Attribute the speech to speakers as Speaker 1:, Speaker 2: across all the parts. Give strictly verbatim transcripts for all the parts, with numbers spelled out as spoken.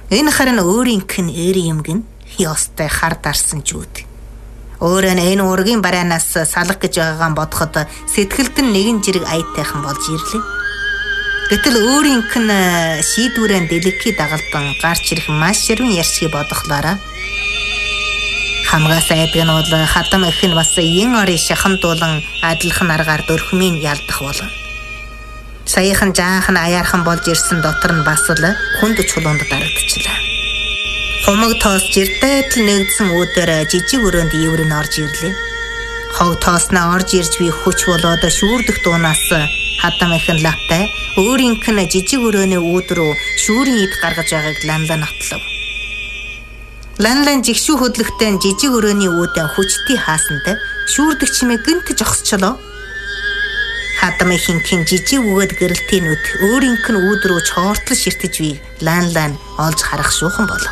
Speaker 1: Энэ харин өөрийнх нь эр юмгэн ёстой хар дарсан жүүд. Өөрөө нь энэ ургийн бараанаас салах гэж байгаагаа бодоход сэтгэлд нь нэгэн жирэг аятайхан болж ирлээ. Гэтэл өөрийнх нь шийдвэрэн дэлгэхий дагалдан гарч ирэх маш ширвэн ярьсхий бодохлоороо хамгаас айдаг нь бол хадам их нь бас ин орын шахан дуулан адилхан аргаар дөрхмийн ялдах болно. Саяхан жаахан аяархан болж ирсэн дотор нь бас л хүнд чулуунд дарагдчихлаа. Хумаг тоос жиртэйтэл нэгдсэн үүдээр жижиг өрөөнд ивэр нь орж ирлээ. Хог тоосноо орж ирж би хүч болоод шүүрдэх дуунаас хадам их нь лавтай өөрийнх нь жижиг өрөөний үүд рүү шүүрийн ид гаргаж байгааг ланлан нотлов. Ланлан жигшүү хөдлөхтэй жижиг өрөөний үүдэн хүчтэй хаасантай шүүрдэг чимээ гинт жогсчлоо. Хадам ихэнхэн жижиг өгөөд гэрэлтийн нүд өөрийнх нь үүд рүү чоортол ширтэж бий ланлан олж харах шуухан болов.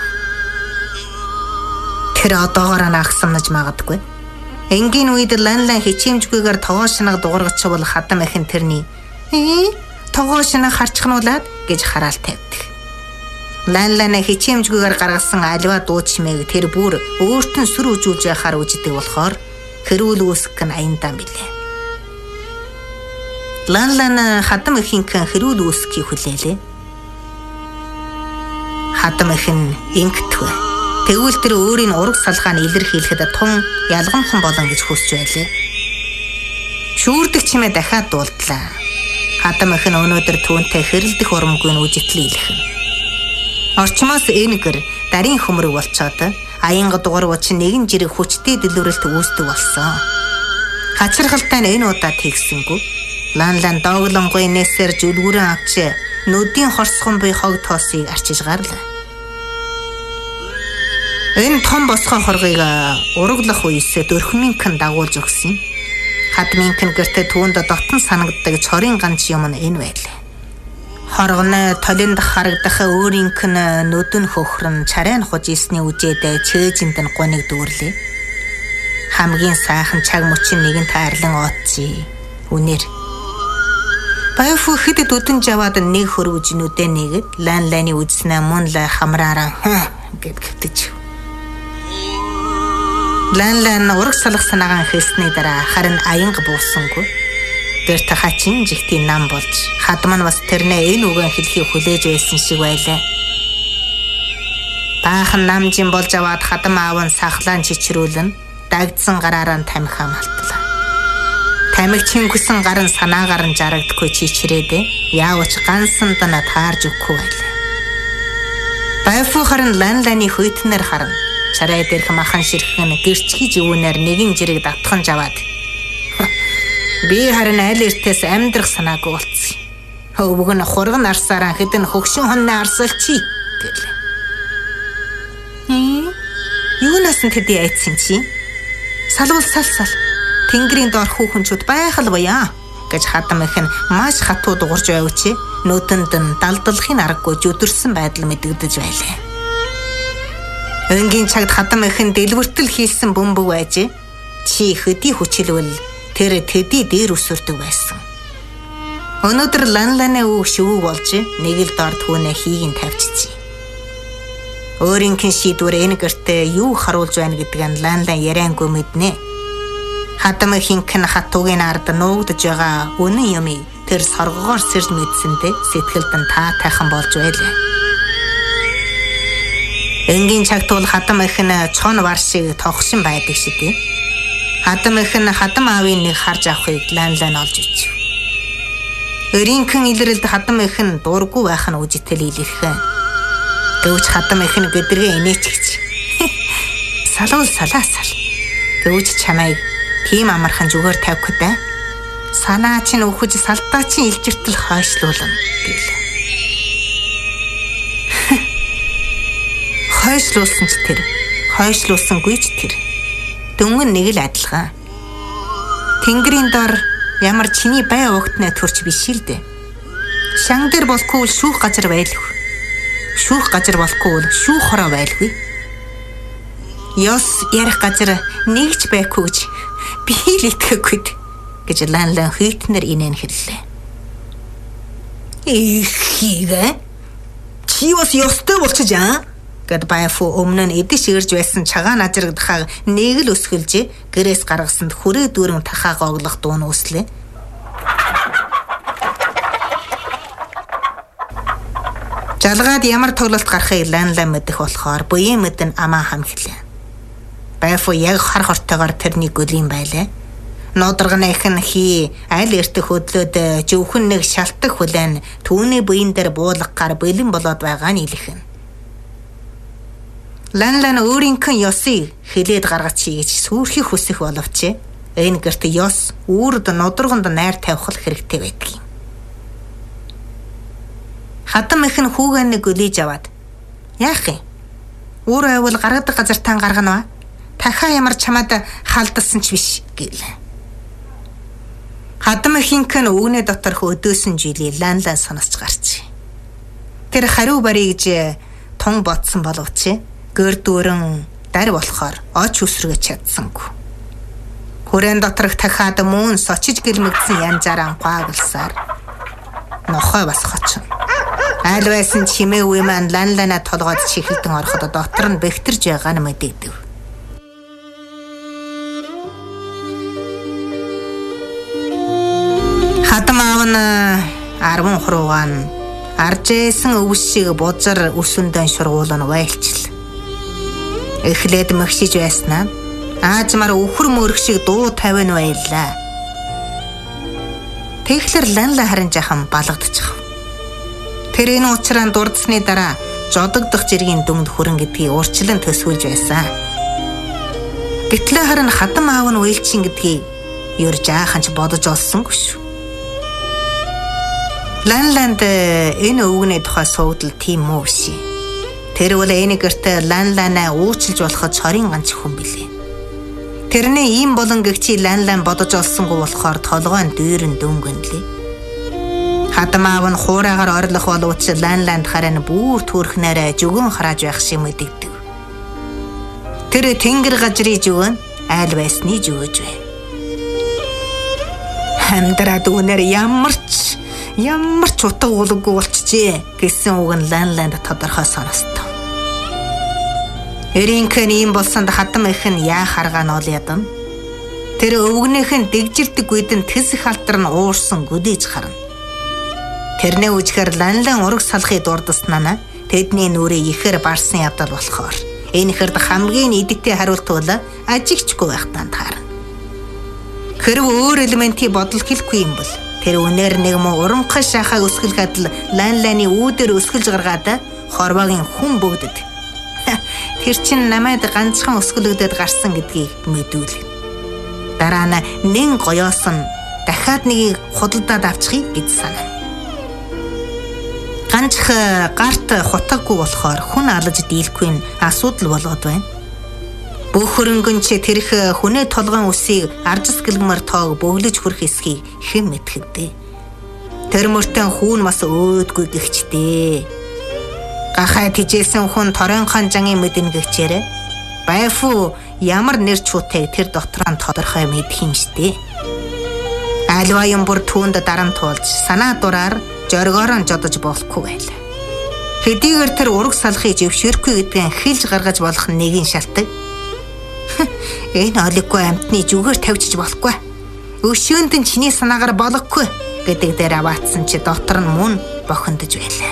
Speaker 1: Тэр одоогоор наагсамнаж магадгүй. Энгийн үед ланлан хичээмжгүйгээр тогоо шинаг дуургачвал хадам ихэн тэрний "Ээ, тогоо шинаг харчхнуулаад" гэж хараал тавьдаг. Ланлан хичээмжгүйгээр гаргасан альва дуу чимээг тэр бүр өөрт нь сүр үжүүлж яхаар үждэг болохоор хэрүүл үүсгэх нь аяндаа билээ. Ланлан хадам ихэнхэн хэрүүл үүсгэхийг хүлээлээ. Хадам ихэн ингэтвэ. Тэгвэл тэр өөрийн ураг салгааны илэрхийлэхэд тун ялгамхан болон гэж хүсч байлээ. Шүүрдэг чимээ дахиад дуулдлаа. Хадам их нь өнөөдөр түүнтэй хэрэлдэх урамгүй нь үжитлээ илхэн. Орчмоос энэ гэр дарийн хөмрөг болцоод аянга дуурвч нэгэн жирэг хүчтэй дэлгүүрэлт үүсдэг болсон. Хачиргалтай нь энэ удаа тэгсэнгүү. Ланлан доглонгой нээсээр зүлгүүрэн авч нүдийн хорсгон буй хог тоосыг арчиж гарлаа. Энэ том босгоо хоргыг ураглах үес дөрхмийнхэн дагуулж өгсөн. Хадмийнхэн гэртээ түүнд дотн санагддаг чорын ганц юм нь энэ байлаа. Хоргоны толинд харагдах өөрийнх нь нүдэн хөхрөн чарайн хуж ийсний үжээд чээжинд нь гуниг дүүрлээ. Хамгийн сайхан чаг мөчин нэгэн таарлан оцъя. Үнэр. Баяфу хэд дүдэн жаваад нэг хөрвж нүдэ нэгэд ланланы үзнэ мөн л хамраараа гэд гэвтэж. Ланлан ураг салах санаагаан хэлсний дараа харин аянга буусангүй. Гэрт хачин жигтийн нам болж хадам нь бас тэрнээ энэ үгэн хэлхийг хүлээж байсан шиг байлаа. Баахан намжин болж аваад хадам аав нь сахлаан чичрүүлэн дагдсан гараараа тамхи хамалтлаа. Тамхи чингүсэн гар нь санаагаар нь жарагдахгүй чичрээд яавч гансанд нь таарж өгөхгүй байлаа. Баяфу харин ланланы хөйтнэр харна. Чарай дээрх махан ширхэн гэрчхий живүүнээр нэгэн жирэг давтхан жаваад би харин аль эртээс амьдрах санаагүй болцсон. Өвөг нь хурган арсаараа хэдэн хөгшин хонны арсалчи гэлээ. Хм. Юунаас нь тэдий айцсан чи? Салвал салсал. Тэнгэрийн доор хүүхэнчүүд байхал буяа гэж хадам их нь маш хатуу дуурж байвчи нүдэнд нь далдлахын аргагүй жүдэрсэн байдал мэдэгдэж байлаа. Өнгийн цагт хадам их нь дэлбэртэл хийсэн бөмбөг байж чи хөдий хүчилвэл тэр тэдий дээр өсөрдөг байсан. Өнөөдөр ланланы үг шүүг болж нэг л дор түүнээ хийг нь тавьчихжээ. Өөрийнх нь шийдвэр энэ гэртээ юу харуулж байна гэдг нь ланлан яриангүй мэднэ. Хадам ихэнх нь хатуугийн ард нуугдж байгаа үнэн юмыг тэр соргогоор сэрж мэдсэндээ сэтгэлд нь таа тайхан болж байлаа. Энгийн цагт бол хадам их нь чон вар шиг тогшин байдаг шидэ. Хадам их нь хадам аавын нэг харж авахыг ланлан олж ичв. Өрийнхэн илрэлд хадам их нь дургүй байх нь үжитэл илэрхэ. Гэвч хадам их нь гэдэргээ инээчгч. Салуул салаасал. Гэвч чамайг тийм амархан зүгээр тавьхгүй. Санаа чинь өвхөж салтаа чинь илжиртэл хойшлуулна гэлээ. Хойшлуулсан ч тэр, хойшлуулсангүй ч тэр. Дөнгөн нэг л адилхан. Тэнгэрийн дор ямар чиний бай угтнаа төрч биш л дээ. Шан дээр болгүй шүүх газар байлгүй. Шүүх газар болгүй шүүх хороо байлгүй. Ёс ярих газар нэгч байхгүй гэж би л итгэхгүй гэж ланлан хөйтнэр инэн хэллээ. Ихийгээ чи бас ёстой болчих аа гэд Баяфу өмнө нь эдэж ирж байсан цагаан ажрагдахаа нэг л өсгөлж гэрээс гаргасанд хүрээ дүүрэн тахаага оглох дуун үслээ. Жалгаад ямар тоглолт гарахыг Ланлан мэдэх болохоор буян мэдэн амаа хамхилээ. Баяфу яг хар хортойгоор тэрний гүлийн байлаа. Нуударганы ихэн хий аль эртэх хөдлөөд зөвхөн нэг шалтак хүлэн түүний буян дээр буулгахаар бэлэн болоод байгаа нь илхэн. Ланлан өөрийнхөө ёсыг хилээд гаргаж хийж сүрхийг хүсэх боловч энэ гэрт ёс үрд нударганд найр тавих хэрэгтэй байдаг юм. Хатам ихэн хүүгээ нэг гөлийж аваад яах юм? Өөр айвал гаргадаг газартаа гаргана. Дахиад ямар чамаад халдсан ч биш гэлээ. Хатам ихэнхэн өгнө доторх өдөөсөн жилийн Ланлан сонсч гарч. Тэр хариу барья гэж тун ботсон боловч гэр дүүрэн дар болохоор оч үсрэж чадсангүй. Хүрэн доторх дахиад мөн сочиж гэлмэгдсэн янзаар анхаагалсаар нохой бас хочин. Аль байсан чимээ үе маань Ланлана толгойд чихэлдэн ороход дотор нь бэхтэрж байгаа нь мэдээдэв. Хатам аав нь арван хуруугаан аржээсэн өвс шиг бузар өсөндөн шургуулн вайлчил. Эхлээд мэгшиж байснаа аажмаар өхөр мөрөх шиг дуу тавина байлаа. Тэгэхээр Ланлан харин жахан балгадчих. Тэр энэ уучраа дурдсны дараа жодогдох жиргийн дүмд хүрэн гэдгийг урчлан төсвөлж байсан. Гэтэл харин хатам аав нь уйлчин гэдгийг ер жааханч бодож олсонгүй шүү. Ланланд энэ өвгний тухай суугдал тийм үү ши. Тэр бол энэ гэрт Ланланаа уучлж болоход цорын ганц хүн билээ. Тэрний ийм болон гэгчи Ланлан бодож олсонгүй болохоор толгой нь дүүрэн дөнгөнлээ. Хатам аав нь хуураагаар орлох боловч Ланланд харин бүр төрхнээрээ жүгөн харааж байх шиг мэдэгдэв. Тэр тэнгэр газрын жүгөн айл байсны жүгөж бай. Хамдраад үнээр ямар ч ямар ч утга уулгүй болчихжээ гэсэн үг нь Ланланд тодорхой сонсдог. Эринхэн ийм болсонд хатам их нь яа харгаа нь ол ядам. Тэр өвгнийхэн дэгжирдэг үед нь тэсэх алдар нь уурсан гүдэж харна. Тэрний үжихээр Ланлан ураг салахыг дурдснаа тэдний нүрээ ихээр барсан ядал болохоор энэ хэрд хамгийн идэгтэй хариулт бол ажигчгүй байх танд харна. Хэрв өөр элементийн бодол хэлэхгүй юм бол тэр үнээр нэг муу урамхай шахаа өсгөлгээд Ланланы үүдээр өсгөлж гаргаад хорвогийн хүн бөгдөд. Тэр чин намайд ганцхан өсгөлөгдөд гарсан гэдгийг мэдүүл. Дараа нь нэн гоёос нь дахиад нэгийг худалдаад авчихъя гэж санав. Ганцх гарт хутаггүй болохоор хүн алж дийлэхгүй нь асуудал болоод байна. Бүх хөрөнгөн ч тэрх хүнээ толгойн үсийг аржис гэлмэр тоог бөглөж хүрх эсхийг хэн мэдхэвдээ. Тэр мөртөө хүүн бас өөдгүй гихчтэй. Гахай тижээсэн хүн торонхон жангийн мэдэн гихчээрэ. Баяфу ямар нэр чуутай тэр дотороо тодорхой мэдх юм штэ. Альва юм бүр түүнд дарам туулж санаа дураар жоргоор нь жодож болохгүй байлаа. Хэдийгээр тэр ураг салахыг зөвшөөрөхгүй гэдгийг хэлж гаргаж болох нэгin шалтгаан. Энэ олиггүй амтны зүгээр тавьчих болохгүй. Өшөөнд нь чиний санаагаар болохгүй гэдэг дээр аваатсан чи дотор нь мөн бохондож байлаа.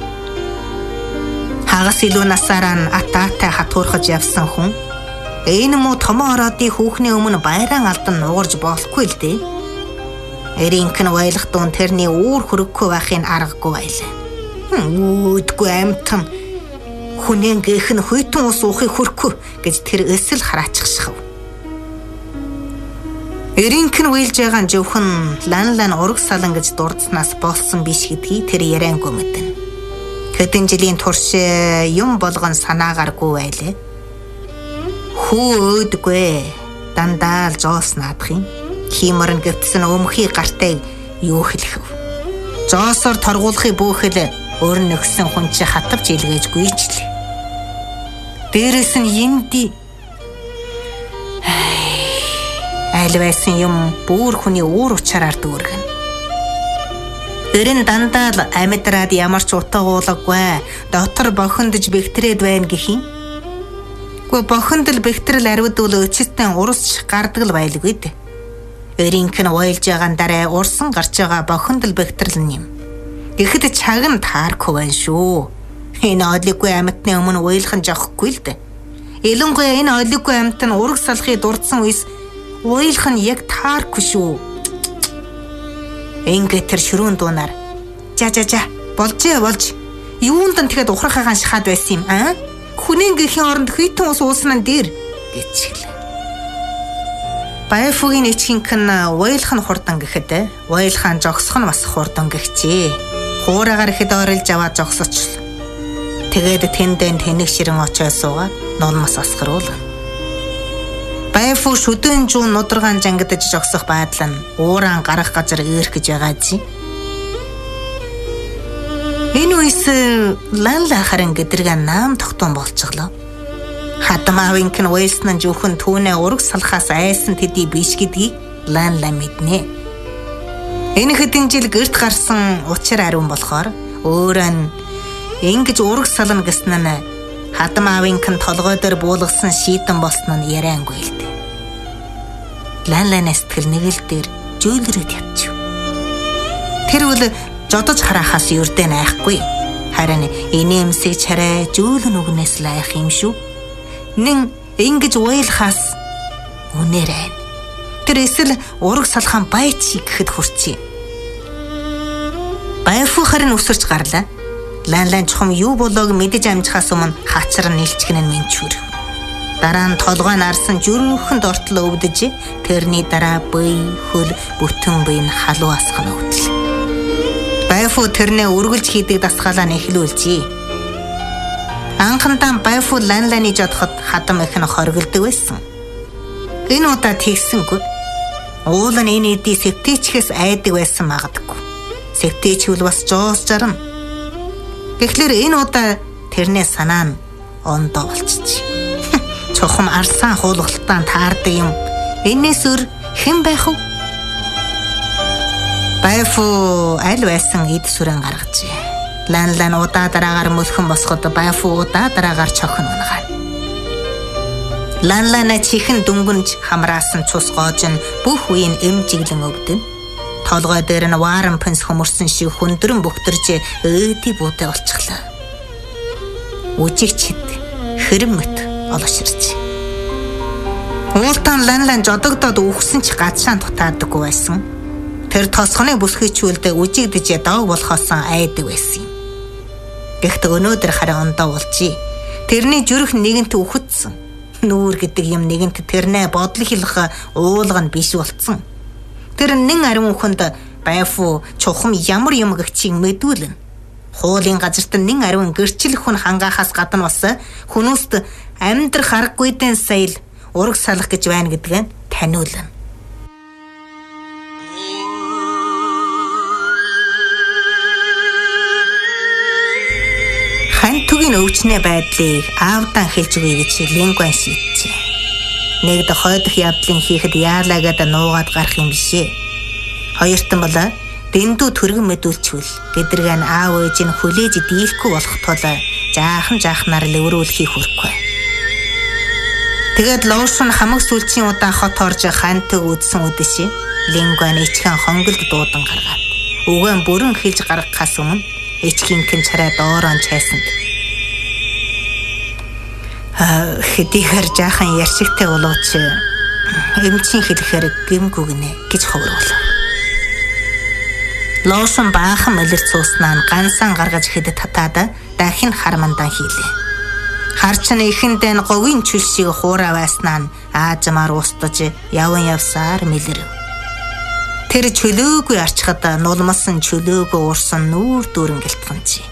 Speaker 1: Хагас илүү насаараа нь атаатай хатуурхаж явсан хүн энэ муу томоо ороодын хүүхний өмнө байран алдан нугарж болохгүй л дээ. Эринхэн байлах дуун тэрний үүр хөрөггүй байхын аргагүй байлаа. Үүдгүй амтан хүнэн гэх нь хүйтэн ус уухыг хүрхгүй гэж тэр эсэл хараачихшав. Эринхэн уйлж байгаа нь зөвхөн Ланлан ураг салан гэж дурдснаас болсон биш гэдгийг тэр яриангүй мэднэ. Хэдэн жилийн турш юм болгон санаагааргүй байлаа. Хүү өөдгүй дандаа л жоос наадах юм. Химэрн гэртсэн өмхий гартайг юу хэлэх вэ? Жоосоор торгуулахыг бөөхөл өөр нөхсөн хүн чи хатавч илгээжгүй ч л. Дээрээс нь инди аль байсан юм бүр хүний уур учраар дүүргэн. Өрн дандаа л амьдраад ямар ч утга уулаггүй. Дотор бохондж бэхтрээд байна гэх юм. Гү бохондл бэхтрэл аривдвал өчтөн урсч гардаг л байлгүй дээ. Өрийнх нь уйлж байгаа дараа урсан гарч байгаа бохондл бэхтрэл нэм. Тэгэхэд чаг нь таархгүй байна шүү. Энэ одлиггүй амьтны өмнө уйлах нь жооххгүй л дээ. Ялангуяа энэ одлиггүй амьт нь ураг салахыг дурдсан үес уйлах нь яг таархгүй шүү. Ингээд тэр ширүүн дуунаар жа жа жа болжээ болж юунд нь тэгэхэд ухрахагаан шахаад байсан юм аа? Хүнийн гэхийн оронд хитэн ус уусан нь дээр гэчихлээ. Баяфугийн ичхинх нь уйлах нь хурдан гэхэд уйлахаа жогсох нь бас хурдан гихчээ. Хуураагаар ихэд орилж аваад жогсочлоо. Тэгээд тэндэн тэнэг ширэн очоо суугаад нулмас асгаруулна. Баяфу шүдэн жуун нударгаан жангадаж жогсох баадал нь ууран гарах газар ирэх гэж байгаа чи. Энэ үес ланла харин гэдрэг наам тогтун болчихлоо. Хадам аавынх нь уйлсан нь жүхэн түүнээ ураг салахаас айсан төдий биш гэдгийг ланла мэднэ. Энэ хэдэн жил гэрт гарсан учир ариун болохоор өөрөө нь ингэж ураг сална гэсэн нь хадам аавынх нь толгой дээр буулгасан шийдэн болсон нь яриангүй л дээ. Ланланы сэтгэл нэг л дээр жөөлрөд явчих. Тэр үл жодож харахаас юрдэ найхгүй. Харин инээмсэг чарай жөөлөн үгнээс л айх юм шүү. Нин ингэж уйлахаас үнээрээ. Тэр эсвэл ураг салхаан байч гэхэд хүрчээ. Баяфу харин өсөрч гарлаа. Ланлан чухам юу болоог мэдэж амжихаас өмнө хачар нэлчгэн нь минчүр. Дараа нь толгой нарсан жөрөөхөнд ортол өвдөж тэрний дараа бие хөл бүтэн бие нь халуу асгана өвдөл. Баяфу тэрнээ үргэлж хийдэг дасгалаа нэхлүүлжээ. Анхандаа Баяфу ланланы жодоход хадам их нь хоригддаг байсан. Энэ удаа тэгсэнгүй. Уул нь энэ эдий сэвтээчхээс айдаг байсан магадгүй. Сэвтээчвэл бас жоос жарна. Гэхдээ энэ удаа тэрнээ санаа нь ондоо болчихжээ. Чухам арсан хуулгалтаан таардаг юм. Энээс өр хэн байх вэ? Баяфу аль байсан эд сүрэн гаргажээ. Ланлан удаа дараагаар мөлхөн босоход Баяфу удаа дараагаар чохин унгаана. Ланлана чихэн дүнгүнж хамраасан цус гоож нь бүх үеийн эмжиглэн өвдөн. Толгой дээр нь вааран пенс хөмөрсөн шиг хүндрэн бөхтөрж өөдий буутай болчихлоо. Үжигчд хэрэмэт олоширч. Уултан ланлан жодогдоод үхсэн ч гадшаан дутаадаггүй байсан. Тэр тосгоны бүсгийчүүлдэ үжигдэж дог болохоос айдаг байсан юм. Гэхдээ өнөөдөр харин ондоо болжээ. Тэрний зүрх нэгэнт үхэтсэн. Нүүр гэдэг юм нэгэнт тэрнээ бодол хэлэх уулга нь биш болцсон. Тэр нэн ариун хүнд Баяфу чухам ямар юм гэгчийг мэдүүлнэ. Хуулийн газарт нэн ариун гэрчлэх хүн хангаахаас гадна бас хүмүүст амьдрах аргагүйдэн сая л ураг салах гэж байна гэдгээ таниулна. Хантугийн өвчнээ байдлыг аавдан хэлж өгье гэж Лингуан шийджээ. Нэг дохойдох явдлын хийхэд яалаагаад нуугаад гарах юм бишээ. Хоёртон бол дэндүү төргөн мэдүүлчихвэл гэдрэг нь аав ээж нь хүлээж дийлэхгүй болох тул жаахан жаахнаар лөврүүлэхийг хүрэхгүй. Тэгээд лоушн хамаг сүлжийн удаа хот орж хантыг үдсэн үдэшээ Лингуан ичхэн хонголд дуудан гаргаад өгөн бүрэн хэлж гаргахаас өмнө ичхинхэн царай доорон чайсанд. А хэдийгээр жаахан яршигтай болооч эмчийн хэлэхээр гэмгүй гинэ гэж ховруулав. Лоошн баахан мэлэр цууснаа гансан гаргаж хэд татаад дахин хармандан хийлээ. Харчин ихэндээ нь говийн чүл шиг хуураа байснаа аажмаар устж яван явсаар мэлэрэв. Тэр чөлөөгүй арчхад нулмасан чөлөөгөө уурсан нүүр дүүрэн гэлтгэнчи.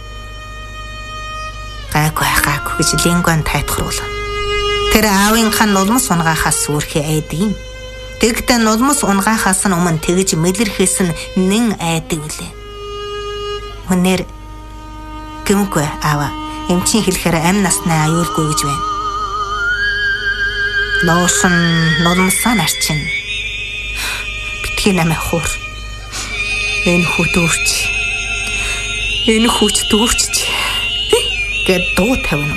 Speaker 1: Гайгүй гайгүй гэж Лингуан тайтгаруулна. Тэр аавынхаа нулмас унгаахаас сүрхээ айдаг юм. Тэгтээ нулмас унгаахаас нь өмнө тэгж мэлэрхээс нь нэн айдаг үлээ. Хүнээр гэмгүй аава эмчийн хэлэхээр амь наснаа аюулгүй гэж байна. Лоошн нулмасаа нарчин. Битгий намайг хуур. Энэ хөдөөч
Speaker 2: Энэ хүч дүүрчж
Speaker 1: гэд дуу тавина.